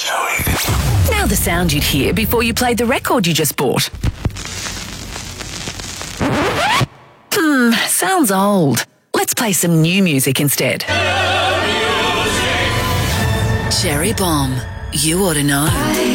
Now the sound you'd hear before you played the record you just bought. Sounds old. Let's play some new music instead. Cherry Bomb. You ought to know.